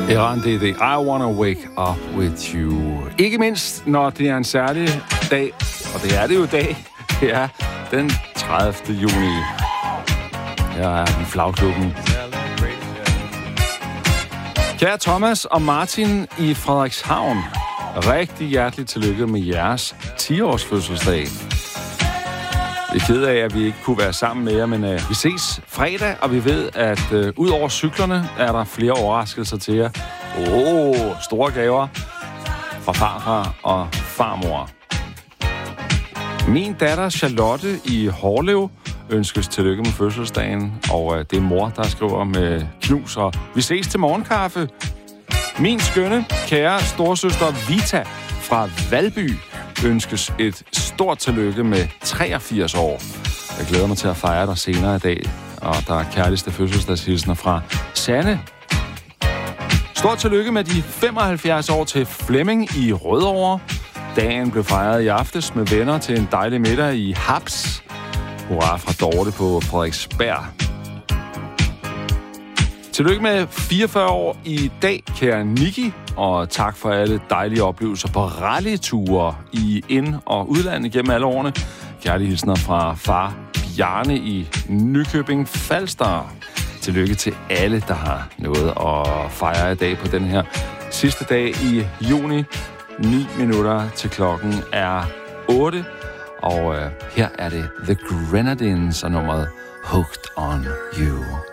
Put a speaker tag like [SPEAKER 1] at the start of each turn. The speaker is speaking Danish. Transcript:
[SPEAKER 1] Iran, det er det. I Wanna Wake Up With You. Ikke mindst, når det er en særlig dag, og det er det jo i dag, det er den 30. juni. Her er den flagklubben. Kære Thomas og Martin i Frederikshavn, rigtig hjerteligt tillykke med jeres 10-års fødselsdag. Jeg er ked af, at vi ikke kunne være sammen med jer, men vi ses fredag, og vi ved, at ud over cyklerne er der flere overraskelser til jer. Store gaver fra farfar og farmor. Min datter Charlotte i Hårlev ønskes tillykke med fødselsdagen, og det er mor, der skriver med knus, og vi ses til morgenkaffe. Min skønne, kære storsøster Vita fra Valby ønskes et stort tillykke med 83 år. Jeg glæder mig til at fejre dig senere i dag, og der er kærligste fødselsdagshilsner fra Sanne. Stort tillykke med de 75 år til Flemming i Rødovre. Dagen blev fejret i aftes med venner til en dejlig middag i Haps. Hurra fra Dorte på Frederiksberg. Tillykke med 44 år i dag, kære Niki, og tak for alle dejlige oplevelser på rallyture i ind- og udlandet gennem alle årene. Kærlige hilsner fra far Bjarne i Nykøbing Falster. Tillykke til alle, der har noget at fejre i dag på den her sidste dag i juni. 9 minutter til klokken er 8. Og her er det The Grenadines og nummeret Hooked on You.